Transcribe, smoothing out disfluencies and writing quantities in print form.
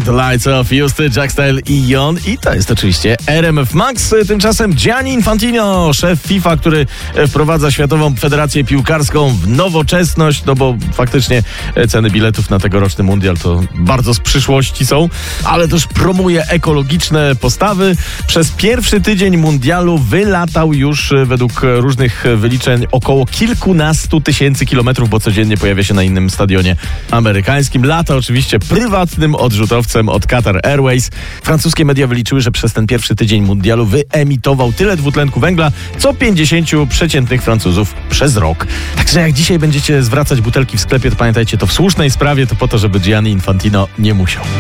the lights off, Justy, Jack Style i Jon. I to jest oczywiście RMF Max. Tymczasem Gianni Infantino, szef FIFA, który wprowadza Światową Federację Piłkarską w nowoczesność, no bo faktycznie ceny biletów na tegoroczny mundial to bardzo z przyszłości są, ale też promuje ekologiczne postawy. Przez pierwszy tydzień mundialu wylatał już według różnych wyliczeń około kilkunastu tysięcy kilometrów, bo codziennie pojawia się na innym stadionie amerykańskim. Lata oczywiście prywatnym odrzutowcem od Qatar Airways. Francuskie media wyliczyły, że przez ten pierwszy tydzień mundialu wyemitował tyle dwutlenku węgla, co 50 przeciętnych Francuzów przez rok. Także jak dzisiaj będziecie zwracać butelki w sklepie, to pamiętajcie, to w słusznej sprawie, to po to, żeby Gianni Infantino nie musiał.